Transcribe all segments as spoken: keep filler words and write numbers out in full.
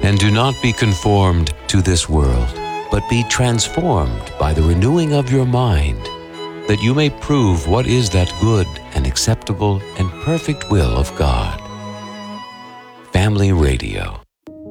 And do not be conformed to this world, but be transformed by the renewing of your mind, that you may prove what is that good and acceptable and perfect will of God. Family Radio.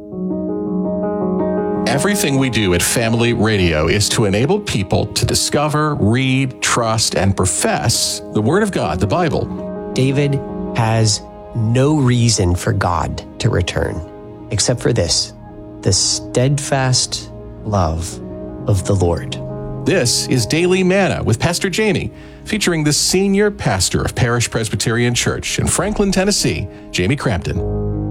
Everything we do at Family Radio is to enable people to discover, read, trust, and profess the Word of God, the Bible. David has no reason for God to return, except for this, the steadfast love of the Lord. This is Daily Manna with Pastor Jamie, featuring the senior pastor of Parish Presbyterian Church in Franklin, Tennessee, Jamie Crampton.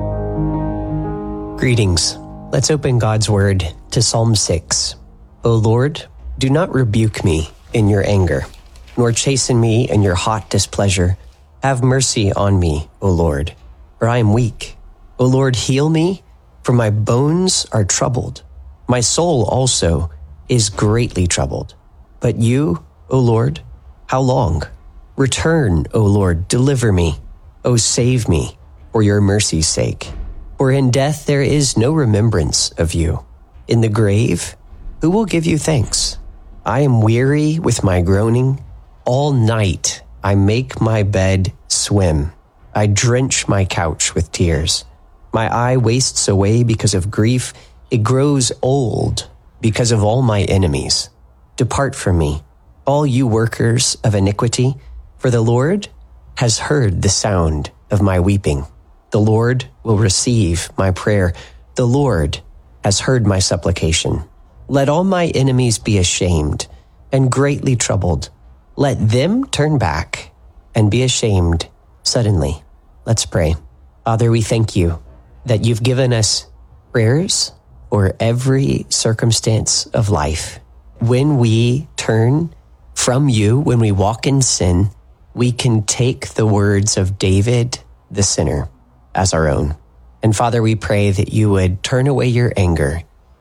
Greetings. Let's open God's Word to Psalm six. O Lord, do not rebuke me in your anger, nor chasten me in your hot displeasure. Have mercy on me, O Lord, for I am weak. O Lord, heal me, for my bones are troubled. My soul also is greatly troubled. But you, O Lord, how long? Return, O Lord, deliver me. O save me, for your mercy's sake. For in death there is no remembrance of you. In the grave, who will give you thanks? I am weary with my groaning. All night I make my bed swim. I drench my couch with tears. My eye wastes away because of grief. It grows old because of all my enemies. Depart from me, all you workers of iniquity, for the Lord has heard the sound of my weeping. The Lord will receive my prayer. The Lord has heard my supplication. Let all my enemies be ashamed and greatly troubled. Let them turn back and be ashamed suddenly. Let's pray. Father, we thank you that you've given us prayers for every circumstance of life. When we turn from you, when we walk in sin, we can take the words of David, the sinner, as our own. And Father, we pray that you would turn away your anger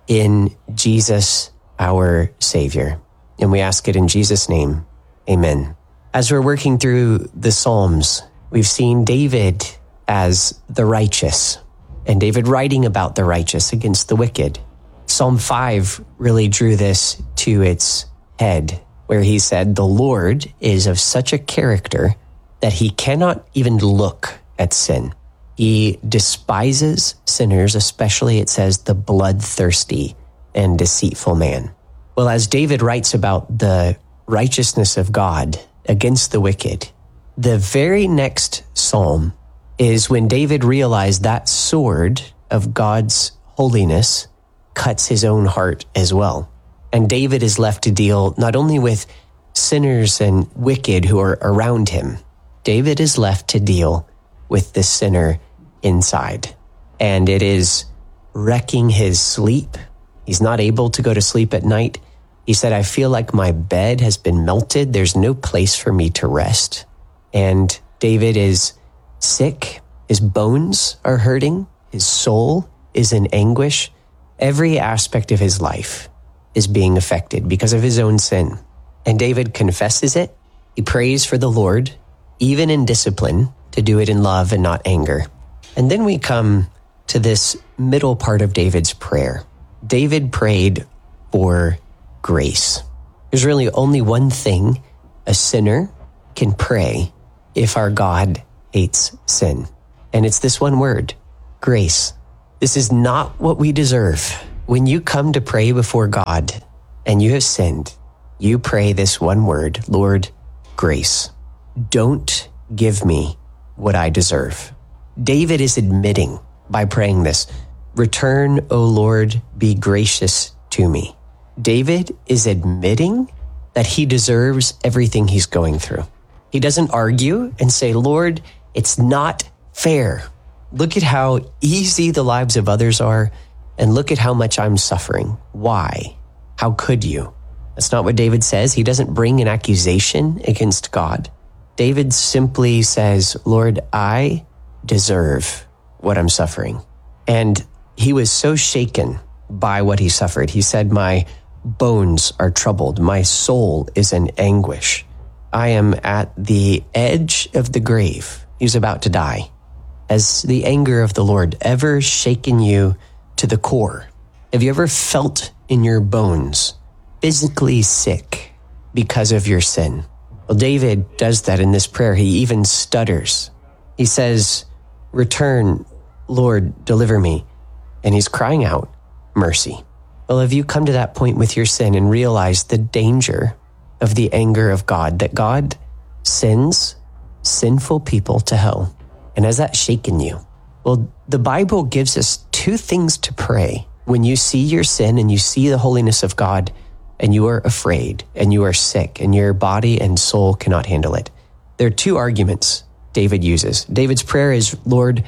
in Jesus, our Savior. And we ask it in Jesus' name. Amen. As we're working through the Psalms, we've seen David as the righteous, and David writing about the righteous against the wicked. Psalm five really drew this to its head, where he said, the Lord is of such a character that he cannot even look at sin. He despises sinners, especially, it says, the bloodthirsty and deceitful man. Well, as David writes about the righteousness of God against the wicked, the very next psalm is when David realized that sword of God's holiness cuts his own heart as well. And David is left to deal not only with sinners and wicked who are around him, David is left to deal with the sinner inside. And it is wrecking his sleep. He's not able to go to sleep at night. He said, I feel like my bed has been melted. There's no place for me to rest. And David is sick. His bones are hurting. His soul is in anguish. Every aspect of his life is being affected because of his own sin. And David confesses it. He prays for the Lord, even in discipline, to do it in love and not anger. And then we come to this middle part of David's prayer. David prayed for grace. There's really only one thing a sinner can pray if our God hates sin. And it's this one word, grace. This is not what we deserve. When you come to pray before God and you have sinned, you pray this one word, Lord, grace. Don't give me what I deserve. David is admitting by praying this, return, O Lord, be gracious to me. David is admitting that he deserves everything he's going through. He doesn't argue and say, Lord, it's not fair. Look at how easy the lives of others are, and look at how much I'm suffering. Why? How could you? That's not what David says. He doesn't bring an accusation against God. David simply says, Lord, I deserve what I'm suffering. And he was so shaken by what he suffered. He said, my bones are troubled. My soul is in anguish. I am at the edge of the grave. He's about to die. Has the anger of the Lord ever shaken you to the core? Have you ever felt in your bones physically sick because of your sin? Well, David does that in this prayer. He even stutters. He says, "Return, Lord, deliver me." And he's crying out, "Mercy." Well, have you come to that point with your sin and realized the danger of the anger of God, that God sends sinful people to hell? And has that shaken you? Well, the Bible gives us two things to pray when you see your sin and you see the holiness of God and you are afraid and you are sick and your body and soul cannot handle it. There are two arguments David uses. David's prayer is, "Lord,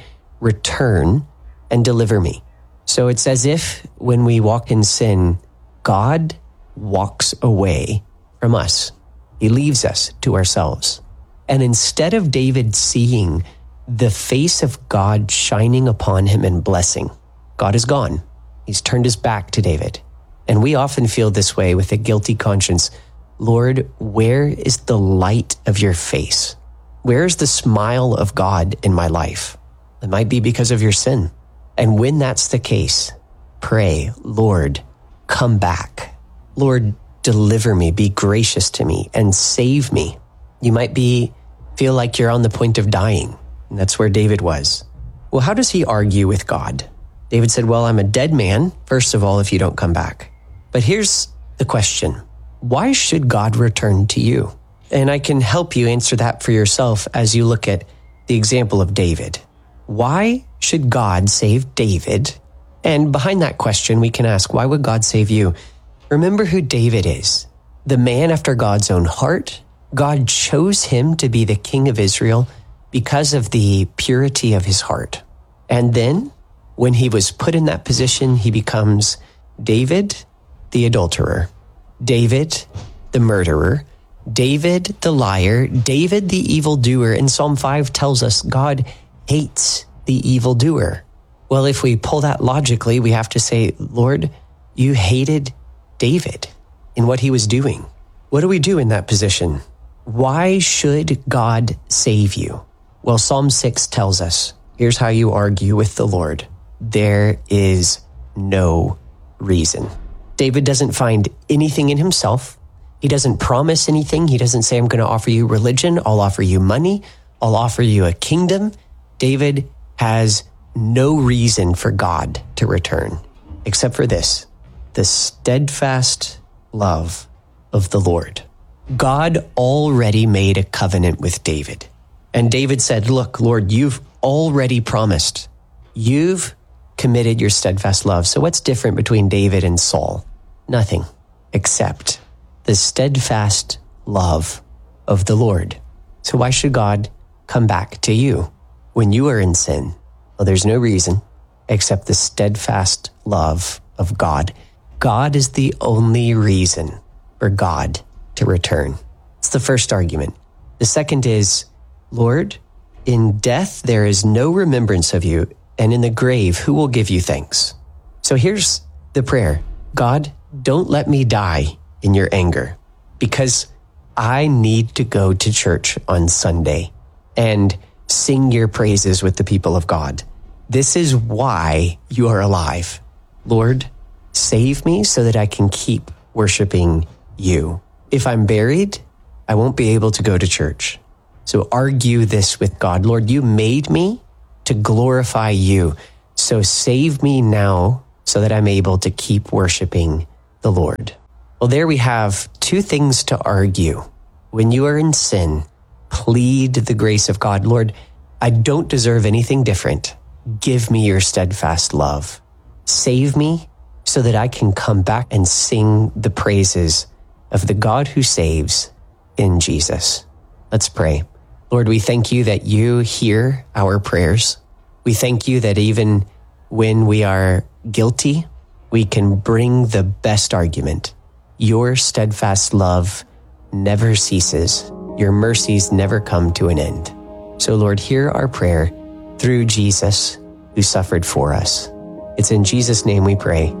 return and deliver me." So it's as if when we walk in sin, God walks away from us. He leaves us to ourselves. And instead of David seeing the face of God shining upon him and blessing, God is gone. He's turned his back to David. And we often feel this way with a guilty conscience. Lord, where is the light of your face? Where is the smile of God in my life? It might be because of your sin. And when that's the case, pray, "Lord, come back. Lord, deliver me, be gracious to me, and save me." You might be feel like you're on the point of dying, and that's where David was. Well, how does he argue with God? David said, "Well, I'm a dead man, first of all, if you don't come back." But here's the question. Why should God return to you? And I can help you answer that for yourself as you look at the example of David. Why should God save David? And behind that question, we can ask, why would God save you? Remember who David is. The man after God's own heart. God chose him to be the king of Israel because of the purity of his heart. And then, when he was put in that position, he becomes David, the adulterer, David, the murderer, David, the liar, David, the evildoer. And Psalm five tells us God hates the evildoer. Well, if we pull that logically, we have to say, Lord, you hated David in what he was doing. What do we do in that position? Why should God save you? Well, Psalm six tells us, here's how you argue with the Lord. There is no reason. David doesn't find anything in himself. He doesn't promise anything. He doesn't say, I'm going to offer you religion. I'll offer you money. I'll offer you a kingdom. David has no reason for God to return, except for this, the steadfast love of the Lord. God already made a covenant with David. And David said, look, Lord, you've already promised. You've committed your steadfast love. So what's different between David and Saul? Nothing, except the steadfast love of the Lord. So why should God come back to you when you are in sin? Well, there's no reason except the steadfast love of God. God is the only reason for God to return. It's the first argument. The second is, Lord, in death there is no remembrance of you, and in the grave who will give you thanks? So here's the prayer. God, don't let me die in your anger, because I need to go to church on Sunday and sing your praises with the people of God. This is why you are alive. Lord, save me so that I can keep worshiping you. If I'm buried, I won't be able to go to church. So argue this with God. Lord, you made me to glorify you. So save me now so that I'm able to keep worshiping the Lord. Well, there we have two things to argue. When you are in sin, plead the grace of God. Lord, I don't deserve anything different. Give me your steadfast love. Save me so that I can come back and sing the praises of the God who saves in Jesus. Let's pray. Lord, we thank you that you hear our prayers. We thank you that even when we are guilty, we can bring the best argument. Your steadfast love never ceases. Your mercies never come to an end. So Lord, hear our prayer through Jesus who suffered for us. It's in Jesus' name we pray.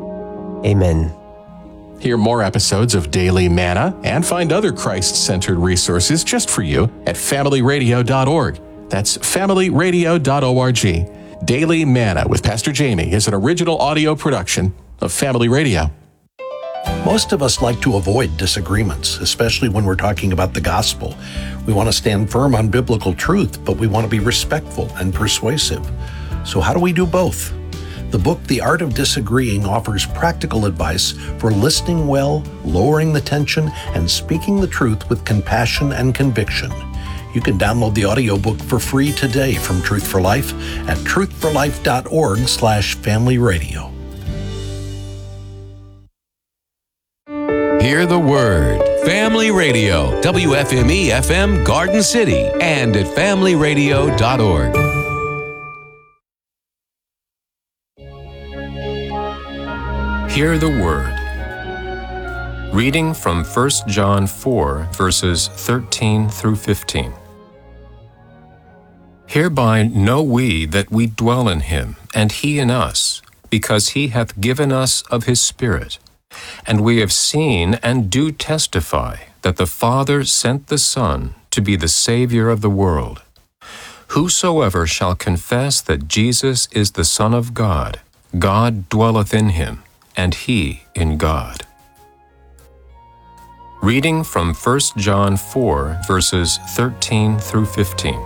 Amen. Hear more episodes of Daily Manna and find other Christ-centered resources just for you at family radio dot org. That's family radio dot org. Daily Manna with Pastor Jamie is an original audio production of Family Radio. Most of us like to avoid disagreements, especially when we're talking about the gospel. We want to stand firm on biblical truth, but we want to be respectful and persuasive. So how do we do both? The book, The Art of Disagreeing, offers practical advice for listening well, lowering the tension, and speaking the truth with compassion and conviction. You can download the audiobook for free today from Truth for Life at truthforlife.org slash family radio. Hear the word. Family Radio, W F M E F M Garden City, and at family radio dot org. Hear the word. Reading from First John four, verses thirteen through fifteen. Hereby know we that we dwell in him, and he in us, because he hath given us of his Spirit. And we have seen and do testify that the Father sent the Son to be the Savior of the world. Whosoever shall confess that Jesus is the Son of God, God dwelleth in him, and he in God. Reading from First John four, verses thirteen through fifteen.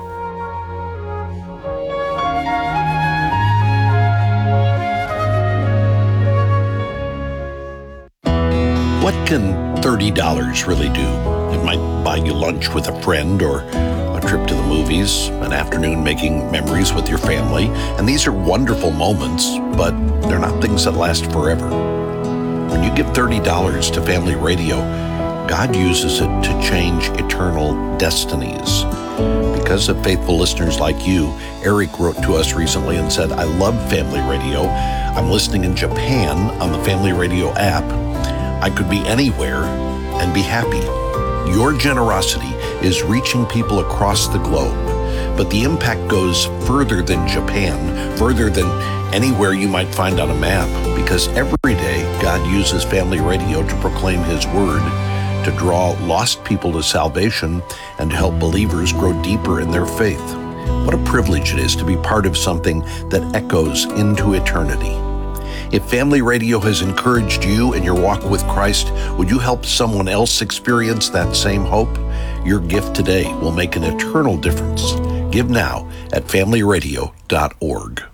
What can thirty dollars really do? It might buy you lunch with a friend, or a trip to the movies, an afternoon making memories with your family. And these are wonderful moments, but they're not things that last forever. When you give thirty dollars to Family Radio, God uses it to change eternal destinies. Because of faithful listeners like you, Eric wrote to us recently and said, I love Family Radio. I'm listening in Japan on the Family Radio app. I could be anywhere and be happy. Your generosity is reaching people across the globe, but the impact goes further than Japan, further than anywhere you might find on a map, because every day God uses Family Radio to proclaim his word, to draw lost people to salvation, and to help believers grow deeper in their faith. What a privilege it is to be part of something that echoes into eternity. If Family Radio has encouraged you in your walk with Christ, would you help someone else experience that same hope? Your gift today will make an eternal difference. Give now at family radio dot org.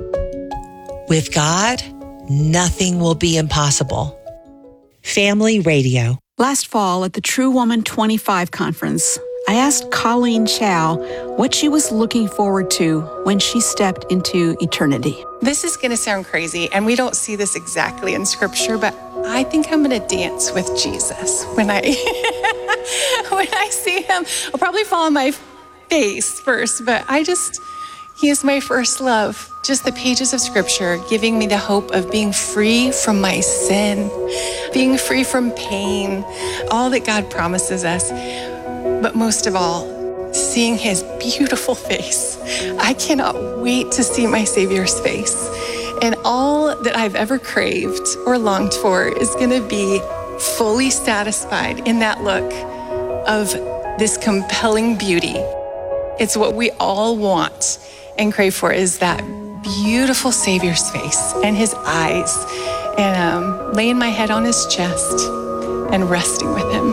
With God, nothing will be impossible. Family Radio. Last fall at the True Woman twenty-five conference, I asked Colleen Chow what she was looking forward to when she stepped into eternity. This is going to sound crazy, and we don't see this exactly in Scripture, but I think I'm going to dance with Jesus when I when I see him. I'll probably fall on my face first, but I just, he is my first love. Just the pages of Scripture giving me the hope of being free from my sin, being free from pain, all that God promises us. But most of all, seeing his beautiful face. I cannot wait to see my Savior's face. And all that I've ever craved or longed for is going to be fully satisfied in that look of this compelling beauty. It's what we all want and crave for, is that beautiful Savior's face and his eyes, and um, laying my head on his chest and resting with him.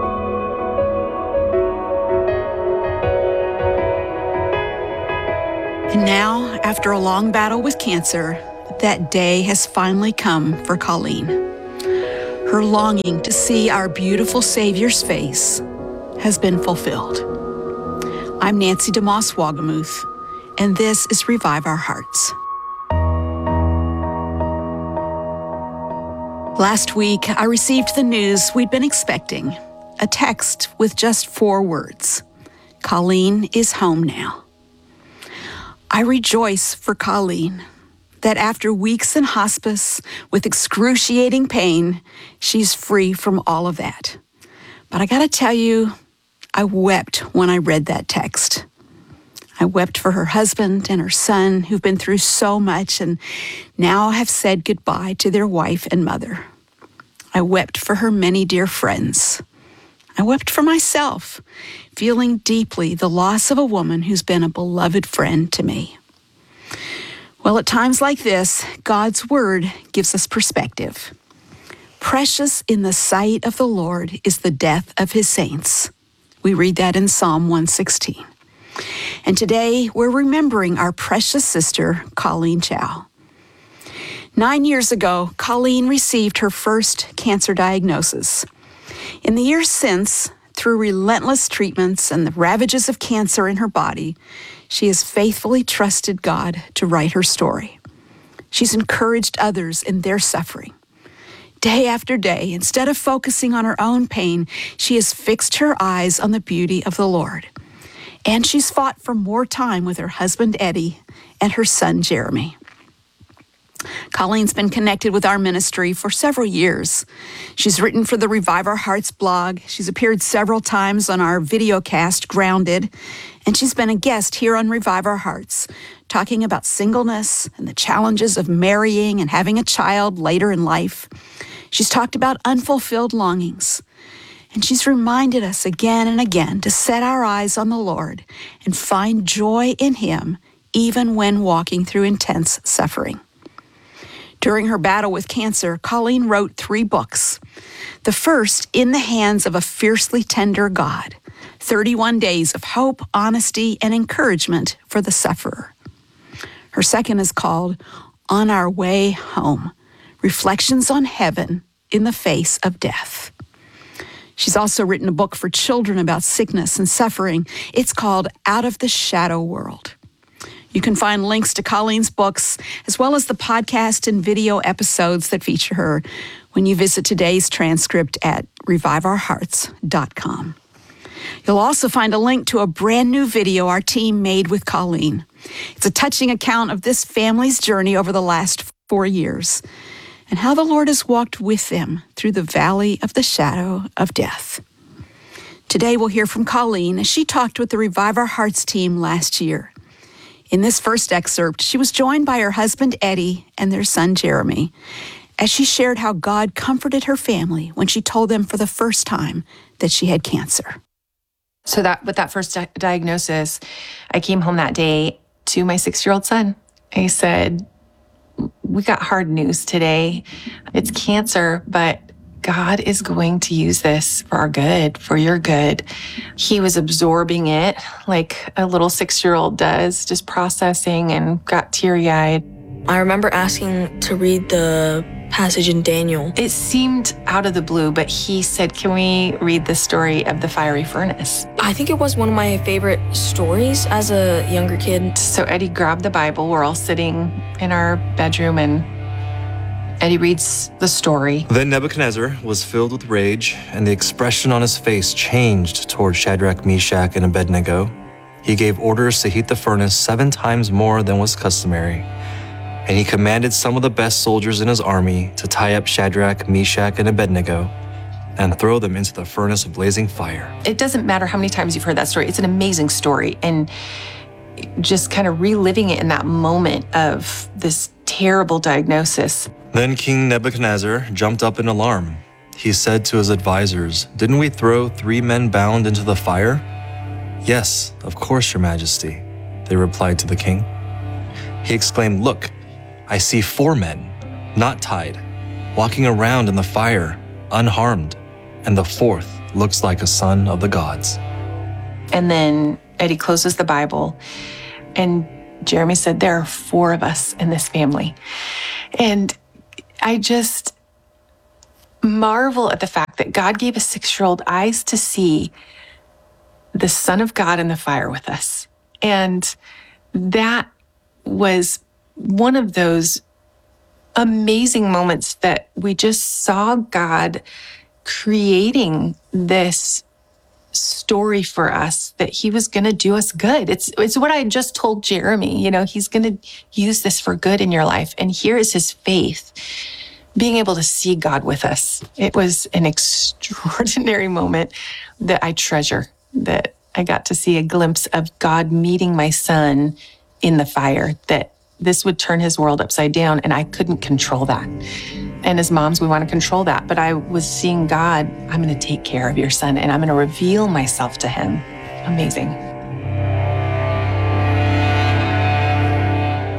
And now, after a long battle with cancer, that day has finally come for Colleen. Her longing to see our beautiful Savior's face has been fulfilled. I'm Nancy DeMoss Wagamuth, and this is Revive Our Hearts. Last week, I received the news we'd been expecting, a text with just four words. Colleen is home now. I rejoice for Colleen that after weeks in hospice with excruciating pain, she's free from all of that. But I gotta tell you, I wept when I read that text. I wept for her husband and her son, who've been through so much and now have said goodbye to their wife and mother. I wept for her many dear friends. I wept for myself, feeling deeply the loss of a woman who's been a beloved friend to me. Well, at times like this, God's word gives us perspective. Precious in the sight of the Lord is the death of his saints. We read that in Psalm one sixteen. And today we're remembering our precious sister, Colleen Chow. Nine years ago, Colleen received her first cancer diagnosis. In the years since, through relentless treatments and the ravages of cancer in her body, she has faithfully trusted God to write her story. She's encouraged others in their suffering. Day after day, instead of focusing on her own pain, she has fixed her eyes on the beauty of the Lord. And she's fought for more time with her husband, Eddie, and her son, Jeremy. Colleen's been connected with our ministry for several years. She's written for the Revive Our Hearts blog. She's appeared several times on our videocast, Grounded. And she's been a guest here on Revive Our Hearts, talking about singleness and the challenges of marrying and having a child later in life. She's talked about unfulfilled longings. And she's reminded us again and again to set our eyes on the Lord and find joy in him, even when walking through intense suffering. During her battle with cancer, Colleen wrote three books. The first, In the Hands of a Fiercely Tender God, thirty-one Days of Hope, Honesty, and Encouragement for the Sufferer. Her second is called On Our Way Home, Reflections on Heaven in the Face of Death. She's also written a book for children about sickness and suffering. It's called Out of the Shadow World. You can find links to Colleen's books, as well as the podcast and video episodes that feature her, when you visit today's transcript at revive our hearts dot com. You'll also find a link to a brand new video our team made with Colleen. It's a touching account of this family's journey over the last four years and how the Lord has walked with them through the valley of the shadow of death. Today we'll hear from Colleen as she talked with the Revive Our Hearts team last year. In this first excerpt, she was joined by her husband, Eddie, and their son, Jeremy, as she shared how God comforted her family when she told them for the first time that she had cancer. So that with that first di- diagnosis, I came home that day to my six-year-old son. I said, we got hard news today. It's cancer, but God is going to use this for our good, for your good. He was absorbing it like a little six-year-old does, just processing, and got teary-eyed. I remember asking to read the passage in Daniel. It seemed out of the blue, but he said, can we read the story of the fiery furnace? I think it was one of my favorite stories as a younger kid. So Eddie grabbed the Bible. We're all sitting in our bedroom, and Eddie reads the story. Then Nebuchadnezzar was filled with rage, and the expression on his face changed toward Shadrach, Meshach, and Abednego. He gave orders to heat the furnace seven times more than was customary. And he commanded some of the best soldiers in his army to tie up Shadrach, Meshach, and Abednego and throw them into the furnace of blazing fire. It doesn't matter how many times you've heard that story. It's an amazing story. And just kind of reliving it in that moment of this terrible diagnosis. Then King Nebuchadnezzar jumped up in alarm. He said to his advisors, didn't we throw three men bound into the fire? Yes, of course, Your Majesty, they replied to the king. He exclaimed, look, I see four men, not tied, walking around in the fire, unharmed, and the fourth looks like a son of the gods. And then Eddie closes the Bible, and Jeremy said, there are four of us in this family. And I just marvel at the fact that God gave a six-year-old eyes to see the Son of God in the fire with us. And that was one of those amazing moments that we just saw God creating this story for us, that he was going to do us good. It's it's what I just told Jeremy, you know, he's going to use this for good in your life. And here is his faith, being able to see God with us. It was an extraordinary moment that I treasure, that I got to see a glimpse of God meeting my son in the fire, that this would turn his world upside down, and I couldn't control that. And as moms, we want to control that. But I was seeing God, I'm going to take care of your son, and I'm going to reveal myself to him. Amazing.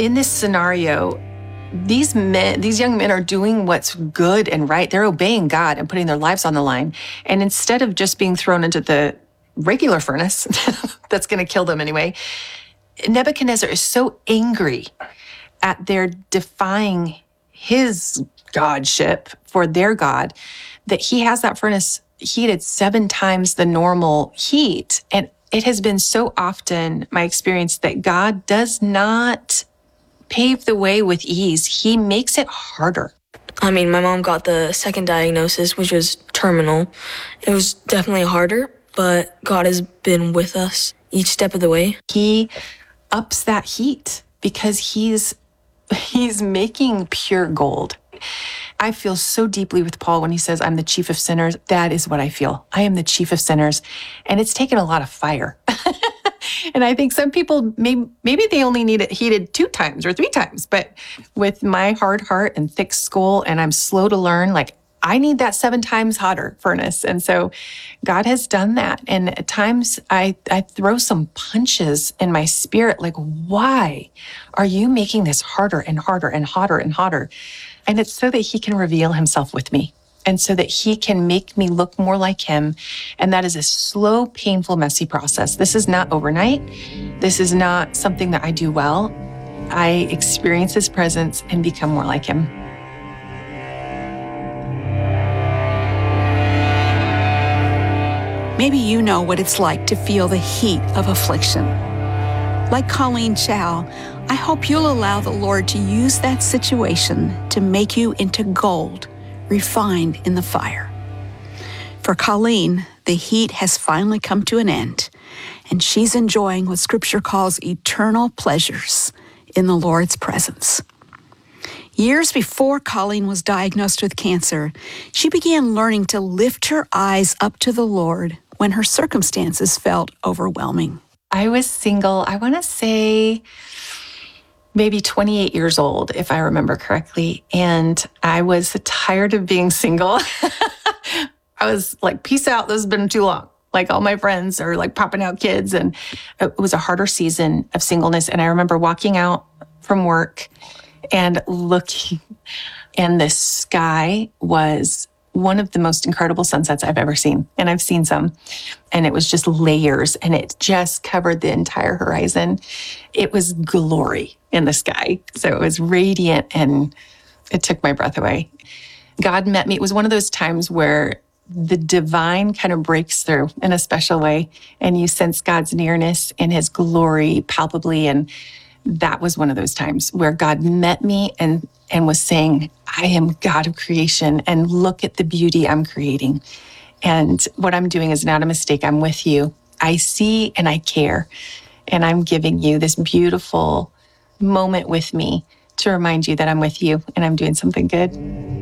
in this scenario, these men, these young men are doing what's good and right. They're obeying God and putting their lives on the line. And instead of just being thrown into the regular furnace that's going to kill them anyway, Nebuchadnezzar is so angry at their defying his godship for their God that he has that furnace heated seven times the normal heat. And it has been so often my experience that God does not pave the way with ease. He makes it harder. I mean, my mom got the second diagnosis, which was terminal. It was definitely harder, but God has been with us each step of the way. He ups that heat because he's he's making pure gold. I feel so deeply with Paul when he says, I'm the chief of sinners. That is what I feel. I am the chief of sinners. And it's taken a lot of fire. And I think some people, maybe, maybe they only need it heated two times or three times. But with my hard heart and thick skull, and I'm slow to learn, like, I need that seven times hotter furnace. And so God has done that. And at times I, I throw some punches in my spirit, like, why are you making this harder and harder and hotter and hotter? And it's so that he can reveal himself with me and so that he can make me look more like him. And that is a slow, painful, messy process. This is not overnight. This is not something that I do well. I experience his presence and become more like him. Maybe you know what it's like to feel the heat of affliction. Like Colleen Chow, I hope you'll allow the Lord to use that situation to make you into gold, refined in the fire. For Colleen, the heat has finally come to an end, and she's enjoying what Scripture calls eternal pleasures in the Lord's presence. Years before Colleen was diagnosed with cancer, she began learning to lift her eyes up to the Lord when her circumstances felt overwhelming. I was single, I want to say maybe twenty-eight years old, if I remember correctly. And I was tired of being single. I was like, peace out, this has been too long. Like, all my friends are like popping out kids. And it was a harder season of singleness. And I remember walking out from work and looking, and the sky was one of the most incredible sunsets I've ever seen. And I've seen some. And it was just layers, and it just covered the entire horizon. It was glory in the sky. So it was radiant, and it took my breath away. God met me. It was one of those times where the divine kind of breaks through in a special way, and you sense God's nearness and his glory palpably. And that was one of those times where God met me and, and was saying, I am God of creation, and look at the beauty I'm creating. And what I'm doing is not a mistake. I'm with you. I see and I care. And I'm giving you this beautiful moment with me to remind you that I'm with you and I'm doing something good.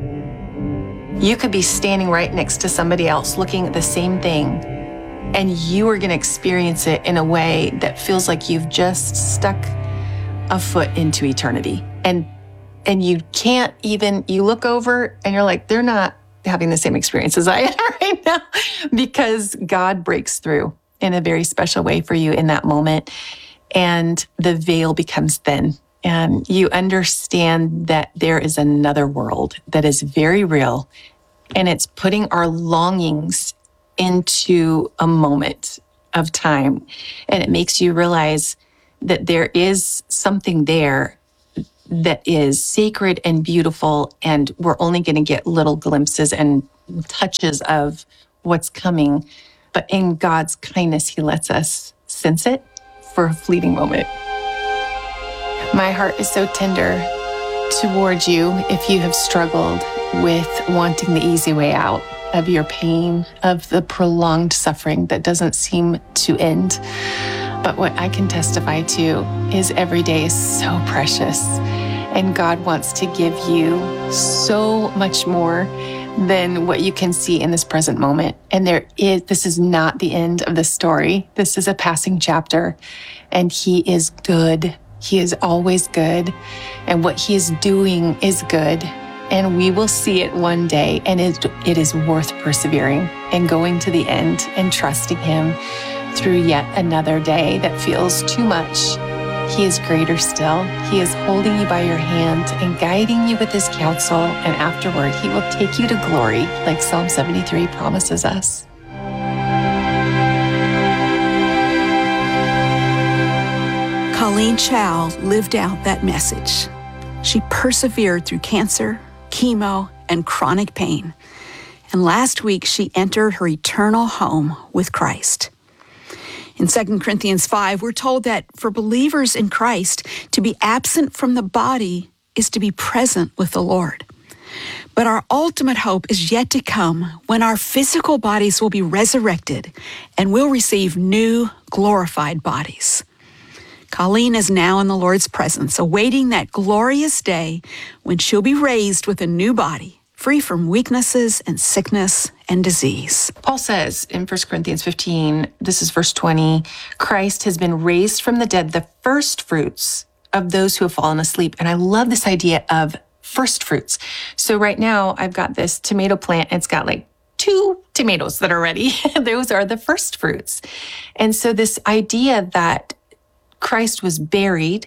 You could be standing right next to somebody else looking at the same thing, and you are going to experience it in a way that feels like you've just stuck a foot into eternity. And and you can't even, you look over and you're like, they're not having the same experience as I am right now, because God breaks through in a very special way for you in that moment. And the veil becomes thin, and you understand that there is another world that is very real, and it's putting our longings into a moment of time. And it makes you realize that there is something there that is sacred and beautiful, and we're only going to get little glimpses and touches of what's coming. But in God's kindness, he lets us sense it for a fleeting moment. My heart is so tender toward you if you have struggled with wanting the easy way out of your pain, of the prolonged suffering that doesn't seem to end. But what I can testify to is every day is so precious, and God wants to give you so much more than what you can see in this present moment. And there is, this is not the end of the story. This is a passing chapter, and he is good. He is always good, and what he is doing is good. And we will see it one day, and it, it is worth persevering and going to the end and trusting him through yet another day that feels too much He is greater still. He is holding you by your hand and guiding you with his counsel, and afterward, he will take you to glory, like Psalm seventy-three promises us. Colleen Chow lived out that message. She persevered through cancer, chemo, and chronic pain. And last week, she entered her eternal home with Christ. In Second Corinthians five, we're told that for believers in Christ, to be absent from the body is to be present with the Lord. But our ultimate hope is yet to come when our physical bodies will be resurrected and we'll receive new glorified bodies. Colleen is now in the Lord's presence, awaiting that glorious day when she'll be raised with a new body, free from weaknesses and sickness and disease. Paul says in First Corinthians fifteen, this is verse twenty, Christ has been raised from the dead, the first fruits of those who have fallen asleep. And I love this idea of first fruits. So right now I've got this tomato plant. It's got like two tomatoes that are ready. Those are the first fruits. And so this idea that Christ was buried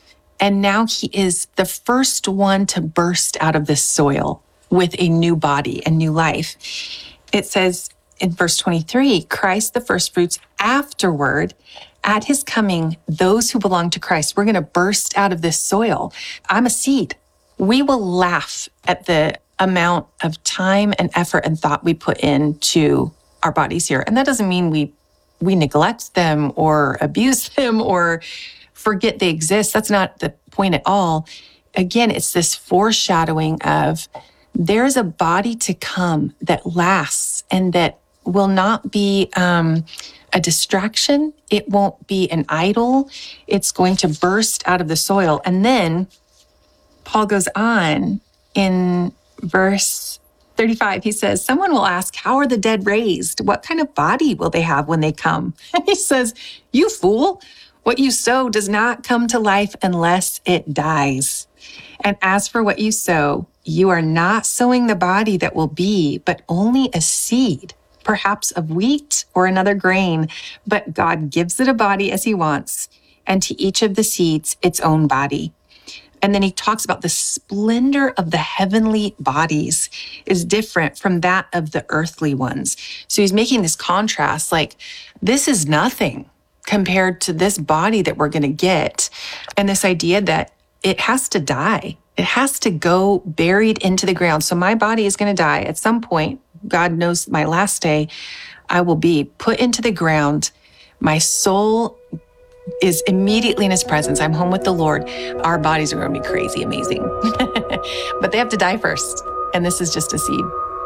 and now he is the first one to burst out of this soil with a new body and new life. It says in verse twenty-three, Christ the first fruits, afterward, at his coming, those who belong to Christ, we're going to burst out of this soil. I'm a seed. We will laugh at the amount of time and effort and thought we put into our bodies here. And that doesn't mean we we neglect them or abuse them or forget they exist. That's not the point at all. Again, it's this foreshadowing of there's a body to come that lasts and that will not be um, a distraction. It won't be an idol. It's going to burst out of the soil. And then Paul goes on in verse thirty-five. He says, someone will ask, how are the dead raised? What kind of body will they have when they come? And he says, you fool, what you sow does not come to life unless it dies. And as for what you sow, you are not sowing the body that will be, but only a seed, perhaps of wheat or another grain. But God gives it a body as he wants, and to each of the seeds its own body. And then he talks about the splendor of the heavenly bodies is different from that of the earthly ones. So he's making this contrast, like this is nothing compared to this body that we're going to get. And this idea that it has to die. It has to go buried into the ground. So my body is going to die at some point. God knows my last day, I will be put into the ground. My soul is immediately in his presence. I'm home with the Lord. Our bodies are going to be crazy, amazing. But they have to die first. And this is just a seed.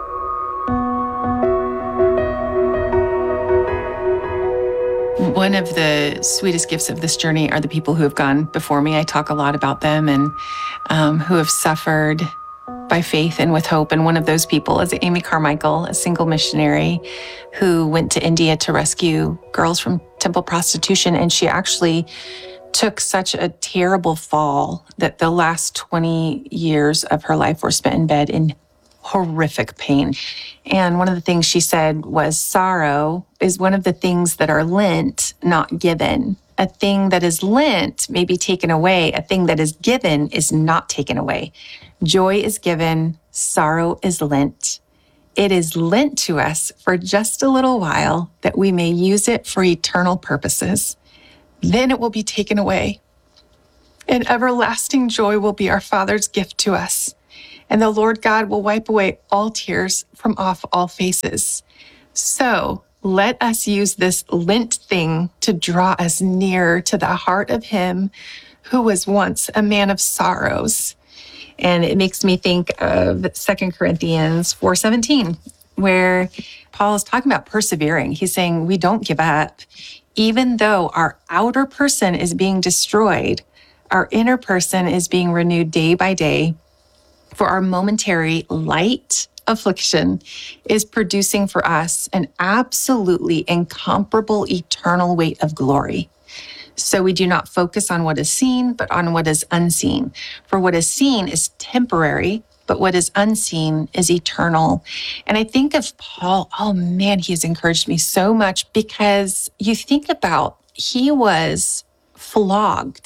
One of the sweetest gifts of this journey are the people who have gone before me. I talk a lot about them and um, who have suffered by faith and with hope. And one of those people is Amy Carmichael, a single missionary who went to India to rescue girls from temple prostitution. And she actually took such a terrible fall that the last twenty years of her life were spent in bed in horrific pain. And one of the things she said was sorrow is one of the things that are lent, not given. A thing that is lent may be taken away. A thing that is given is not taken away. Joy is given, sorrow is lent. It is lent to us for just a little while that we may use it for eternal purposes. Then it will be taken away. And everlasting joy will be our Father's gift to us. And the Lord God will wipe away all tears from off all faces. So let us use this Lent thing to draw us nearer to the heart of him who was once a man of sorrows. And it makes me think of Second Corinthians four seventeen, where Paul is talking about persevering. He's saying we don't give up. Even though our outer person is being destroyed, our inner person is being renewed day by day. For our momentary light affliction is producing for us an absolutely incomparable eternal weight of glory. So we do not focus on what is seen, but on what is unseen. For what is seen is temporary, but what is unseen is eternal. And I think of Paul, oh man, he has encouraged me so much because you think about, he was flogged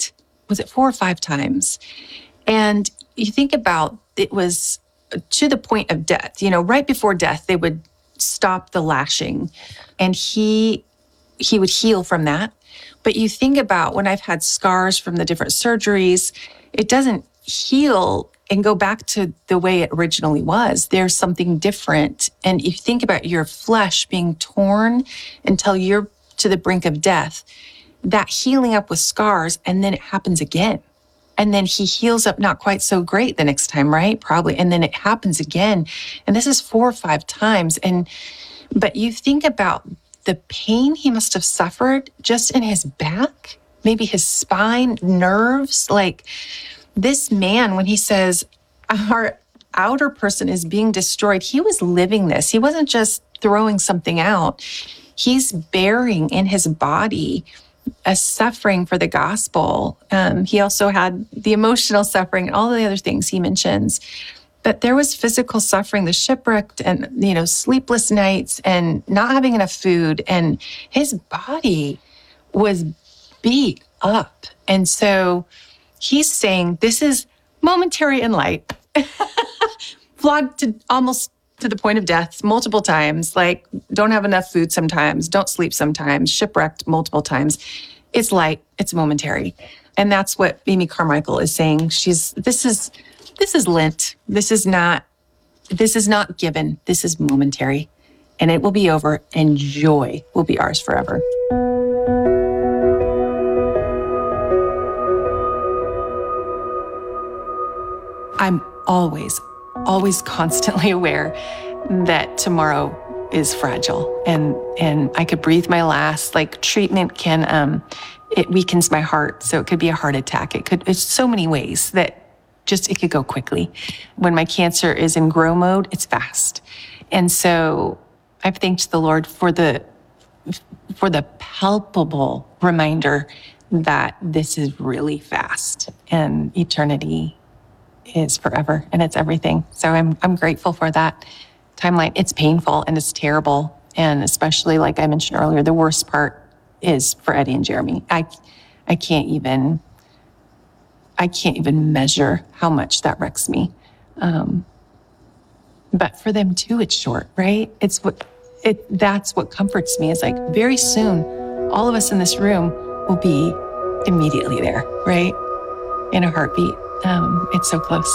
was it four or five times? And you think about, it was to the point of death. You know, right before death, they would stop the lashing, and he he would heal from that. But you think about when I've had scars from the different surgeries, it doesn't heal and go back to the way it originally was. There's something different. And you think about your flesh being torn until you're to the brink of death, that healing up with scars, and then it happens again. And then he heals up not quite so great the next time, right? Probably. And then it happens again. And this is four or five times. And, but you think about the pain he must have suffered just in his back, maybe his spine, nerves. Like this man, when he says our outer person is being destroyed, he was living this. He wasn't just throwing something out. He's bearing in his body a suffering for the gospel. Um, he also had the emotional suffering and all the other things he mentions. But there was physical suffering, the shipwrecked and, you know, sleepless nights and not having enough food. And his body was beat up. And so he's saying, this is momentary and light. Flogged to almost to the point of death multiple times, like don't have enough food sometimes, don't sleep sometimes, shipwrecked multiple times. It's light, it's momentary. And that's what Amy Carmichael is saying. She's, this is, this is Lent. This is not, this is not given. This is momentary, and it will be over, and joy will be ours forever. I'm always, always constantly aware that tomorrow is fragile, and and I could breathe my last. Like treatment can, um, it weakens my heart, so it could be a heart attack. It could, it's so many ways that just, it could go quickly. When my cancer is in grow mode, it's fast. And so I've thanked the Lord for the, for the palpable reminder that this is really fast, and eternity is forever, and it's everything. So I'm I'm grateful for that timeline. It's painful and it's terrible. And especially, like I mentioned earlier, the worst part is for Eddie and Jeremy. I I can't even I can't even measure how much that wrecks me. Um, but for them too, it's short, right? It's what it that's what comforts me, is like very soon, all of us in this room will be immediately there, right? In a heartbeat. Um, it's so close.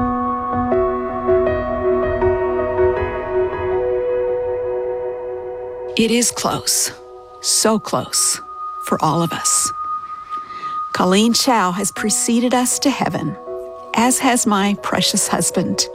It is close, so close for all of us. Colleen Chow has preceded us to heaven, as has my precious husband.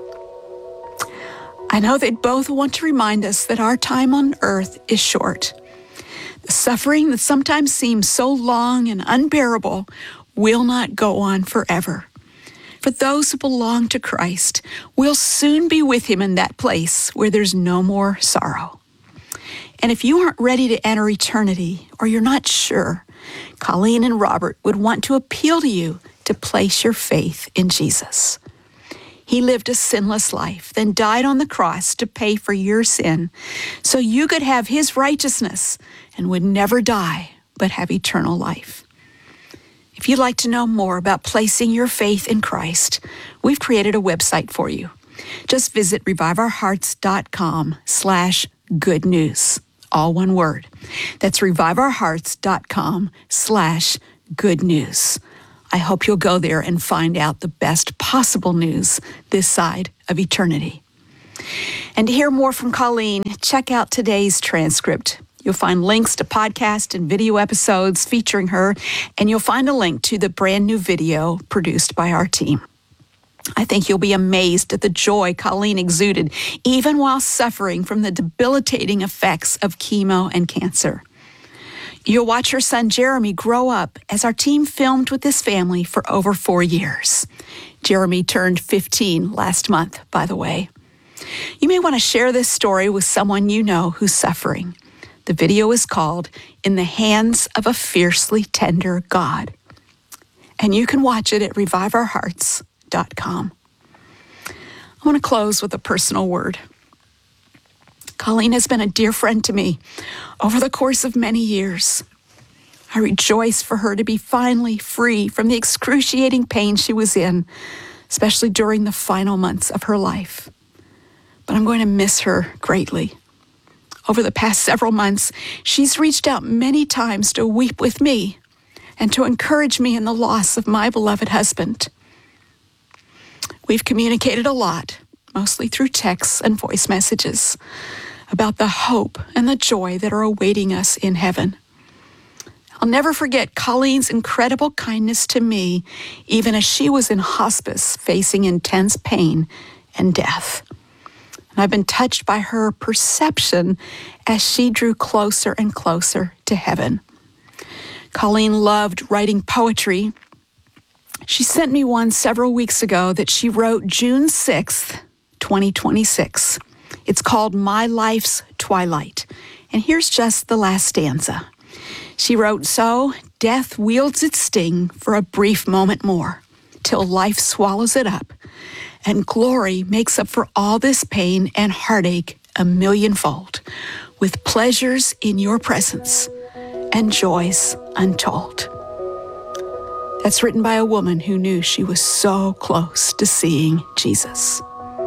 I know they both want to remind us that our time on earth is short. The suffering that sometimes seems so long and unbearable will not go on forever. For those who belong to Christ, we'll soon be with him in that place where there's no more sorrow. And if you aren't ready to enter eternity, or you're not sure, Colleen and Robert would want to appeal to you to place your faith in Jesus. He lived a sinless life, then died on the cross to pay for your sin, so you could have his righteousness and would never die, but have eternal life. If you'd like to know more about placing your faith in Christ, we've created a website for you. Just visit reviveourhearts.com slash good news. All one word. That's reviveourhearts.com slash good news. I hope you'll go there and find out the best possible news this side of eternity. And to hear more from Colleen, check out today's transcript. You'll find links to podcast and video episodes featuring her, and you'll find a link to the brand new video produced by our team. I think you'll be amazed at the joy Colleen exuded, even while suffering from the debilitating effects of chemo and cancer. You'll watch her son Jeremy grow up as our team filmed with this family for over four years. Jeremy turned fifteen last month, by the way. You may want to share this story with someone you know who's suffering. The video is called In the Hands of a Fiercely Tender God. And you can watch it at revive our hearts dot com. I want to close with a personal word. Colleen has been a dear friend to me over the course of many years. I rejoice for her to be finally free from the excruciating pain she was in, especially during the final months of her life. But I'm going to miss her greatly. Over the past several months, she's reached out many times to weep with me and to encourage me in the loss of my beloved husband. We've communicated a lot, mostly through texts and voice messages, about the hope and the joy that are awaiting us in heaven. I'll never forget Colleen's incredible kindness to me, even as she was in hospice facing intense pain and death. And I've been touched by her perception as she drew closer and closer to heaven. Colleen loved writing poetry. She sent me one several weeks ago that she wrote June sixth, twenty twenty-six. It's called My Life's Twilight. And here's just the last stanza. She wrote, "So death wields its sting for a brief moment more, till life swallows it up, and glory makes up for all this pain and heartache a millionfold, with pleasures in your presence and joys untold." That's written by a woman who knew she was so close to seeing Jesus.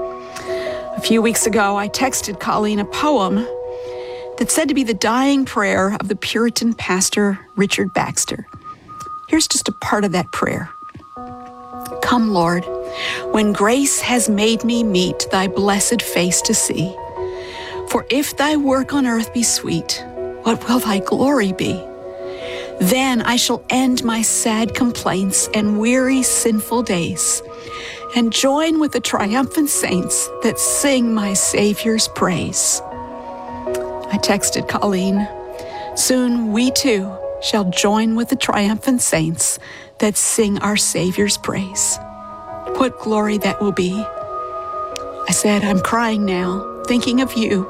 A few weeks ago, I texted Colleen a poem that's said to be the dying prayer of the Puritan pastor Richard Baxter. Here's just a part of that prayer. "Come, Lord, when grace has made me meet thy blessed face to see. For if thy work on earth be sweet, what will thy glory be? Then I shall end my sad complaints and weary sinful days, and join with the triumphant saints that sing my Savior's praise." I texted Colleen, "Soon we too shall join with the triumphant saints that sing our Savior's praise. What glory that will be." I said, "I'm crying now, thinking of you,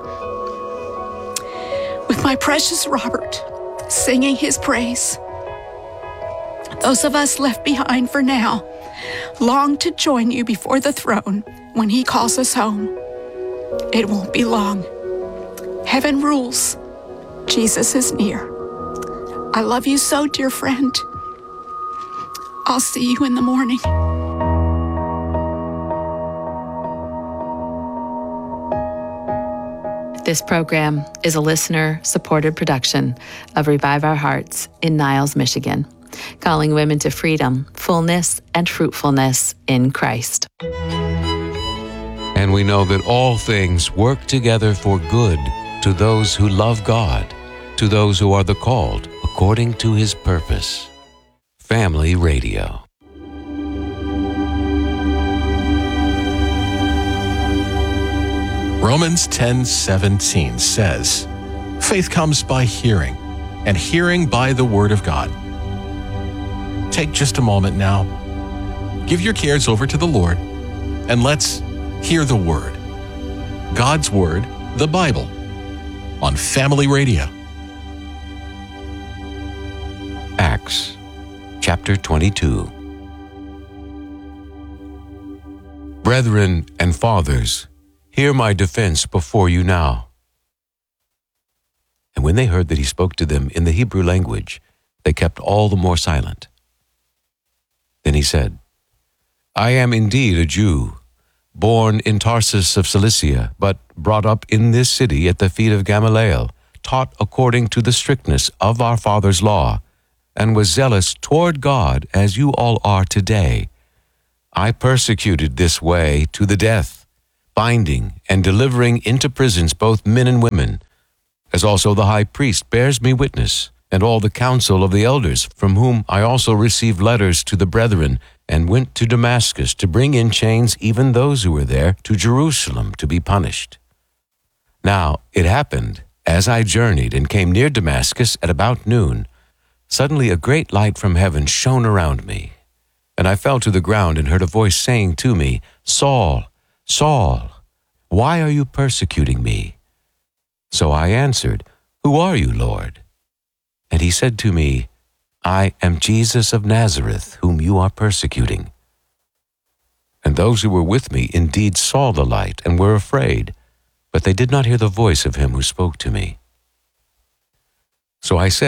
with my precious Robert singing his praise. Those of us left behind for now long to join you before the throne when he calls us home. It won't be long. Heaven rules. Jesus is near. I love you so, dear friend. I'll see you in the morning." This program is a listener-supported production of Revive Our Hearts in Niles, Michigan, calling women to freedom, fullness, and fruitfulness in Christ. And we know that all things work together for good to those who love God, to those who are the called according to his purpose. Family Radio. Romans ten seventeen says, "Faith comes by hearing, and hearing by the word of God." Take just a moment now. Give your cares over to the Lord, and let's hear the word. God's word, the Bible, on Family Radio. Acts chapter twenty-two. Brethren and fathers, hear my defense before you now. And when they heard that he spoke to them in the Hebrew language, they kept all the more silent. Then he said, I am indeed a Jew, born in Tarsus of Cilicia, but brought up in this city at the feet of Gamaliel, taught according to the strictness of our father's law, and was zealous toward God as you all are today. I persecuted this way to the death, binding and delivering into prisons both men and women, as also the high priest bears me witness, and all the council of the elders, from whom I also received letters to the brethren, and went to Damascus to bring in chains even those who were there to Jerusalem to be punished. Now it happened, as I journeyed and came near Damascus at about noon, suddenly a great light from heaven shone around me, and I fell to the ground and heard a voice saying to me, Saul, Saul, why are you persecuting me? So I answered, Who are you, Lord? And he said to me, I am Jesus of Nazareth, whom you are persecuting. And those who were with me indeed saw the light and were afraid, but they did not hear the voice of him who spoke to me. So I said,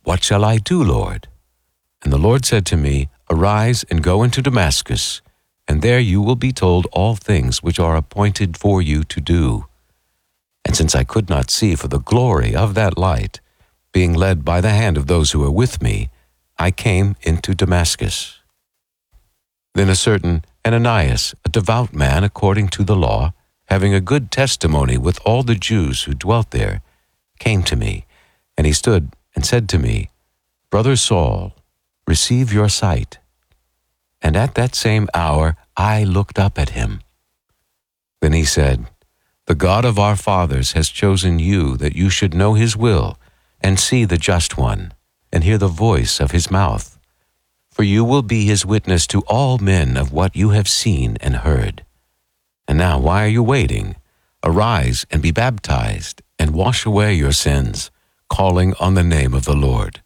What shall I do, Lord? And the Lord said to me, Arise and go into Damascus, and there you will be told all things which are appointed for you to do. And since I could not see for the glory of that light, being led by the hand of those who were with me, I came into Damascus. Then a certain Ananias, a devout man according to the law, having a good testimony with all the Jews who dwelt there, came to me, and he stood and said to me, Brother Saul, receive your sight. And at that same hour I looked up at him. Then he said, The God of our fathers has chosen you that you should know his will, and see the just one, and hear the voice of his mouth. For you will be his witness to all men of what you have seen and heard. And now why are you waiting? Arise and be baptized, and wash away your sins, calling on the name of the Lord.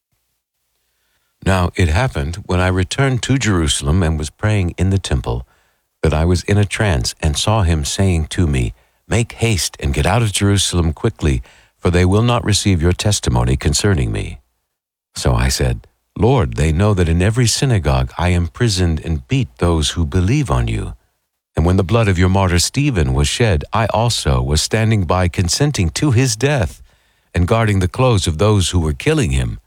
Now it happened, when I returned to Jerusalem and was praying in the temple, that I was in a trance and saw him saying to me, Make haste and get out of Jerusalem quickly, for they will not receive your testimony concerning me. So I said, Lord, they know that in every synagogue I imprisoned and beat those who believe on you. And when the blood of your martyr Stephen was shed, I also was standing by consenting to his death and guarding the clothes of those who were killing him.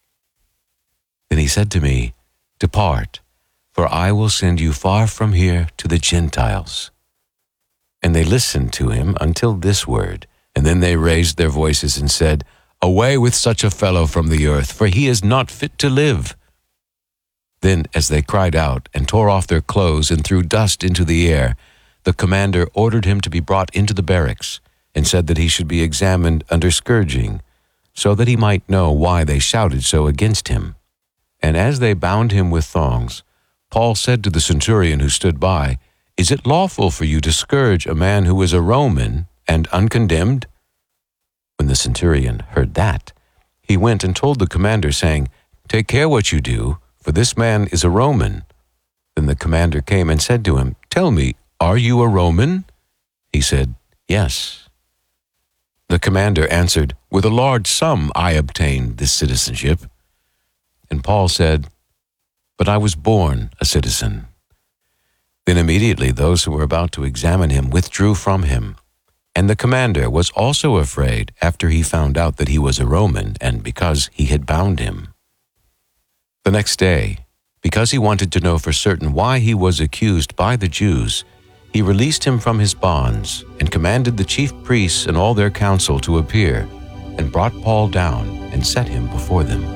Then he said to me, Depart, for I will send you far from here to the Gentiles. And they listened to him until this word, and then they raised their voices and said, Away with such a fellow from the earth, for he is not fit to live. Then, as they cried out and tore off their clothes and threw dust into the air, the commander ordered him to be brought into the barracks, and said that he should be examined under scourging, so that he might know why they shouted so against him. And as they bound him with thongs, Paul said to the centurion who stood by, Is it lawful for you to scourge a man who is a Roman and uncondemned? When the centurion heard that, he went and told the commander, saying, Take care what you do, for this man is a Roman. Then the commander came and said to him, Tell me, are you a Roman? He said, Yes. The commander answered, With a large sum I obtained this citizenship. And Paul said, But I was born a citizen. Then immediately those who were about to examine him withdrew from him. And the commander was also afraid after he found out that he was a Roman, and because he had bound him. The next day, because he wanted to know for certain why he was accused by the Jews, he released him from his bonds and commanded the chief priests and all their council to appear, and brought Paul down and set him before them.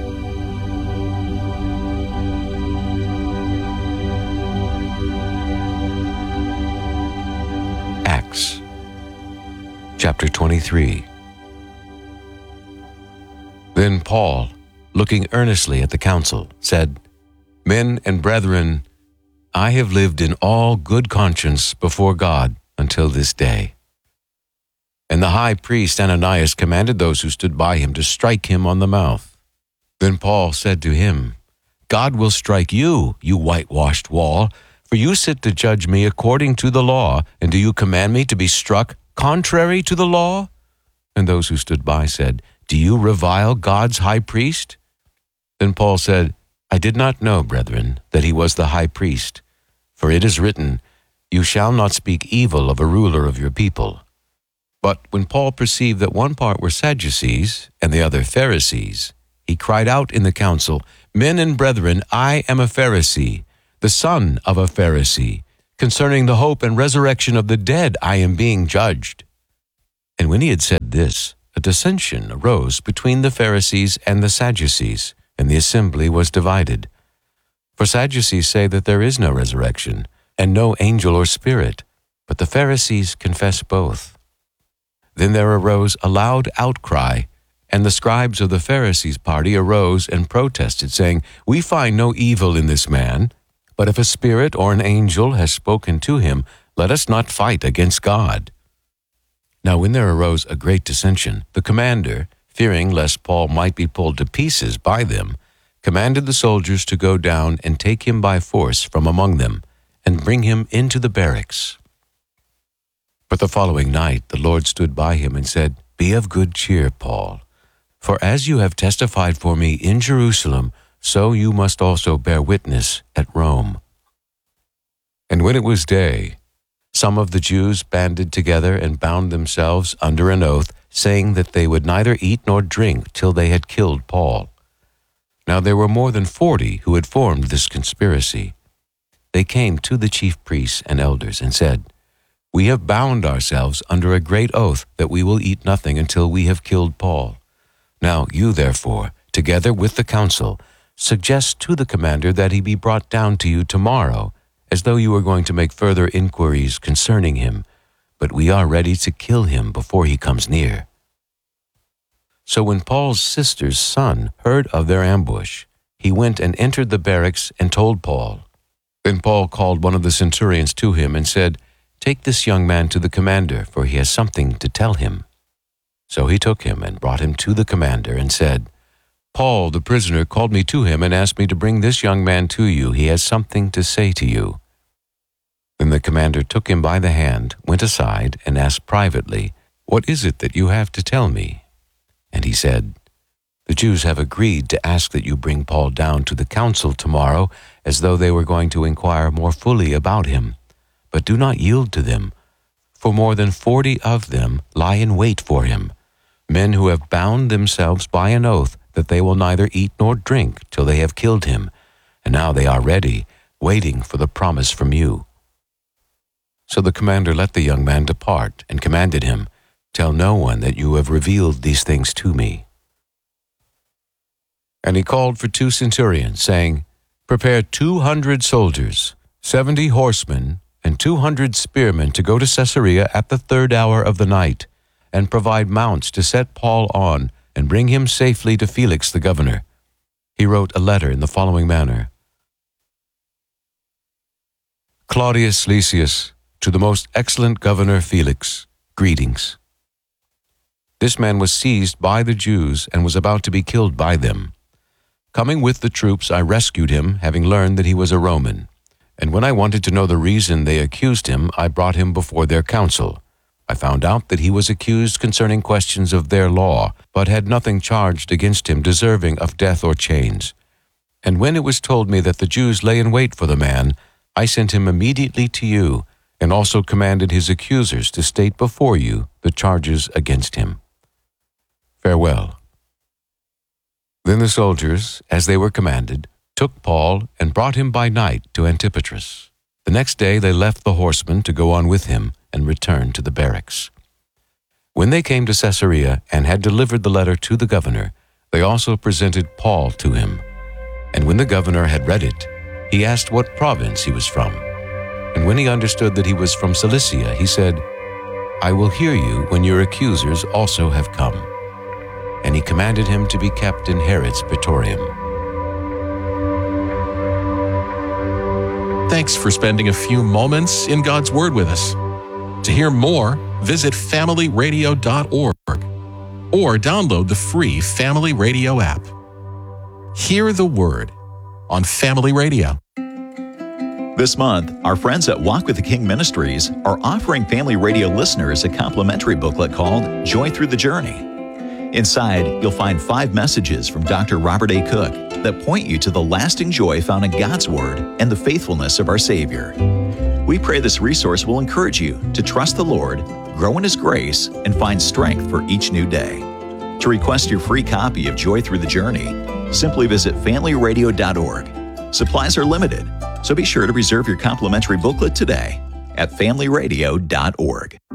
Acts chapter twenty-three. Then Paul, looking earnestly at the council, said, Men and brethren, I have lived in all good conscience before God until this day. And the high priest Ananias commanded those who stood by him to strike him on the mouth. Then Paul said to him, God will strike you, you whitewashed wall, for you sit to judge me according to the law, and do you command me to be struck contrary to the law? And those who stood by said, Do you revile God's high priest? Then Paul said, I did not know, brethren, that he was the high priest. For it is written, You shall not speak evil of a ruler of your people. But when Paul perceived that one part were Sadducees, and the other Pharisees, he cried out in the council, Men and brethren, I am a Pharisee, the son of a Pharisee. Concerning the hope and resurrection of the dead I am being judged. And when he had said this, a dissension arose between the Pharisees and the Sadducees, and the assembly was divided. For Sadducees say that there is no resurrection, and no angel or spirit, but the Pharisees confess both. Then there arose a loud outcry, and the scribes of the Pharisees' party arose and protested, saying, We find no evil in this man, but if a spirit or an angel has spoken to him, let us not fight against God. Now when there arose a great dissension, the commander, fearing lest Paul might be pulled to pieces by them, commanded the soldiers to go down and take him by force from among them, and bring him into the barracks. But the following night the Lord stood by him and said, Be of good cheer, Paul, For as you have testified for me in Jerusalem, so you must also bear witness at Rome." And when it was day, some of the Jews banded together and bound themselves under an oath, saying that they would neither eat nor drink till they had killed Paul. Now there were more than forty who had formed this conspiracy. They came to the chief priests and elders and said, "We have bound ourselves under a great oath that we will eat nothing until we have killed Paul. Now you, therefore, together with the council, suggest to the commander that he be brought down to you tomorrow, as though you were going to make further inquiries concerning him, but we are ready to kill him before he comes near." So when Paul's sister's son heard of their ambush, he went and entered the barracks and told Paul. Then Paul called one of the centurions to him and said, "Take this young man to the commander, for he has something to tell him." So he took him and brought him to the commander and said, "Paul, the prisoner, called me to him and asked me to bring this young man to you. He has something to say to you." Then the commander took him by the hand, went aside, and asked privately, "What is it that you have to tell me?" And he said, "The Jews have agreed to ask that you bring Paul down to the council tomorrow, as though they were going to inquire more fully about him. But do not yield to them, for more than forty of them lie in wait for him, men who have bound themselves by an oath that they will neither eat nor drink till they have killed him, and now they are ready, waiting for the promise from you." So the commander let the young man depart and commanded him, "Tell no one that you have revealed these things to me." And he called for two centurions, saying, "Prepare two hundred soldiers, seventy horsemen, and two hundred spearmen to go to Caesarea at the third hour of the night, and provide mounts to set Paul on, and bring him safely to Felix the governor." He wrote a letter in the following manner: "Claudius Lysias, to the most excellent governor Felix, greetings. This man was seized by the Jews and was about to be killed by them. Coming with the troops, I rescued him, having learned that he was a Roman. And when I wanted to know the reason they accused him, I brought him before their council. I found out that he was accused concerning questions of their law, but had nothing charged against him deserving of death or chains. And when it was told me that the Jews lay in wait for the man, I sent him immediately to you, and also commanded his accusers to state before you the charges against him. Farewell." Then the soldiers, as they were commanded, took Paul and brought him by night to Antipatris. The next day they left the horsemen to go on with him and returned to the barracks. When they came to Caesarea and had delivered the letter to the governor, they also presented Paul to him. And when the governor had read it, he asked what province he was from. And when he understood that he was from Cilicia, he said, "I will hear you when your accusers also have come." And he commanded him to be kept in Herod's praetorium. Thanks for spending a few moments in God's Word with us. To hear more, visit family radio dot org or download the free Family Radio app. Hear the Word on Family Radio. This month, our friends at Walk with the King Ministries are offering Family Radio listeners a complimentary booklet called Joy Through the Journey. Inside, you'll find five messages from Doctor Robert A. Cook that point you to the lasting joy found in God's Word and the faithfulness of our Savior. We pray this resource will encourage you to trust the Lord, grow in His grace, and find strength for each new day. To request your free copy of Joy Through the Journey, simply visit family radio dot org. Supplies are limited, so be sure to reserve your complimentary booklet today at family radio dot org.